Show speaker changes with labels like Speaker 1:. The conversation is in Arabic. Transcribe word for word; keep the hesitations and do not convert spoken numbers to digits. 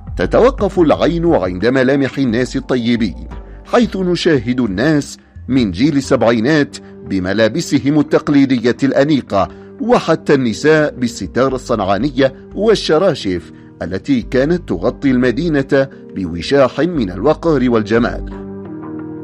Speaker 1: تتوقف العين عند ملامح الناس الطيبين، حيث نشاهد الناس من جيل السبعينات بملابسهم التقليدية الأنيقة، وحتى النساء بالستار الصنعانية والشراشف التي كانت تغطي المدينة بوشاح من الوقار والجمال.